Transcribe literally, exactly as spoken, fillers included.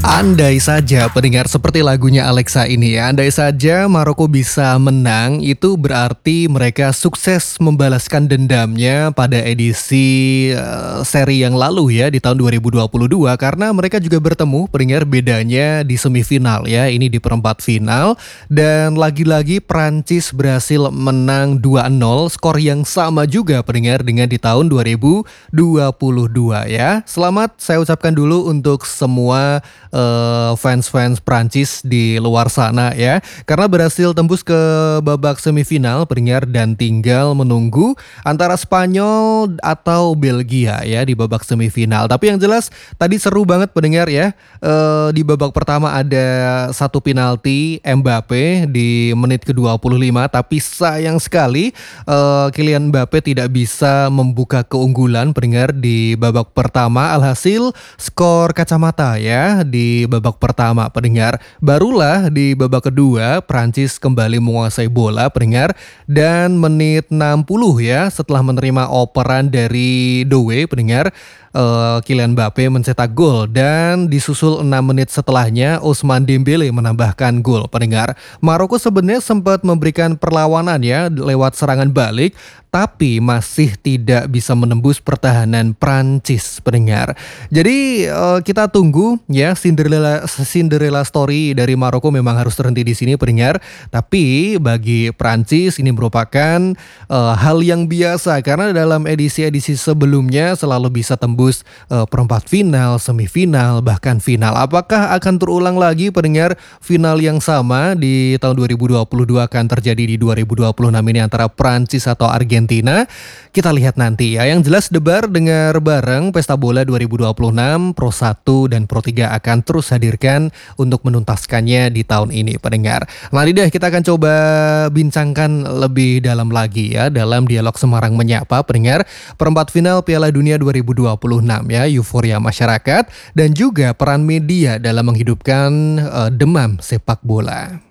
Andai saja pendengar seperti lagunya Alexa ini ya, andai saja Maroko bisa menang, itu berarti mereka sukses membalaskan dendamnya pada edisi eh, seri yang lalu ya di tahun dua ribu dua puluh dua karena mereka juga bertemu pendengar bedanya di semifinal ya, ini di perempat final dan lagi-lagi Prancis berhasil menang dua nol, skor yang sama juga pendengar dengan di tahun dua ribu dua puluh dua ya. Selamat saya ucapkan dulu untuk semua eh, fans-fans Prancis di luar sana ya, karena berhasil tembus ke babak semifinal pendengar dan tinggal menunggu antara Spanyol atau Belgia ya di babak semifinal. Tapi yang jelas tadi seru banget pendengar ya. Eh, di babak pertama ada satu penalti Mbappe di menit ke dua puluh lima, tapi sayang sekali eh, Kylian Mbappe tidak bisa membuka keunggulan pendengar di babak pertama. Alhasil skor kacamata ya di babak pertama pendengar. Barulah di babak kedua Prancis kembali menguasai bola pendengar dan menit enam puluh ya setelah menerima operan dari Doué pendengar, uh, Kylian Mbappe mencetak gol dan disusul enam menit setelahnya Ousmane Dembele menambahkan gol pendengar. Maroko sebenarnya sempat memberikan perlawanan ya lewat serangan balik tapi masih tidak bisa menembus pertahanan Prancis pendengar. Jadi uh, kita tunggu ya Cinderella Cinderella story dari Maroko memang harus terhenti di sini pendengar. Tapi bagi Prancis ini merupakan uh, hal yang biasa karena dalam edisi-edisi sebelumnya selalu bisa tembus uh, perempat final, semifinal, bahkan final. Apakah akan terulang lagi pendengar final yang sama di tahun dua ribu dua puluh dua akan terjadi di dua ribu dua puluh enam ini antara Prancis atau Argentina? Kita lihat nanti ya. Yang jelas debar dengar bareng Pesta Bola dua ribu dua puluh enam Pro satu dan Pro tiga akan terus hadirkan untuk menuntaskannya di tahun ini pendengar. Mari deh kita akan coba bincangkan lebih dalam lagi ya dalam dialog Semarang Menyapa pendengar perempat final Piala Dunia dua ribu dua puluh enam ya, euforia masyarakat dan juga peran media dalam menghidupkan uh, demam sepak bola.